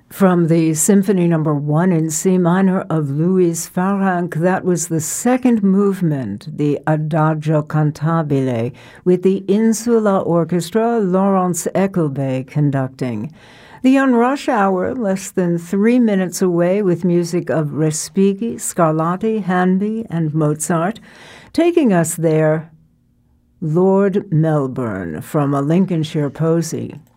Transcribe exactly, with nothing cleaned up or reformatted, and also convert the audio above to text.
From the Symphony Number One in C minor of Louis Farrenc, that was the second movement, the Adagio Cantabile, with the Insula Orchestra, Laurence Eckelbey conducting. The On Rush Hour, less than three minutes away, with music of Respighi, Scarlatti, Hanby, and Mozart. Taking us there, Lord Melbourne from a Lincolnshire posy.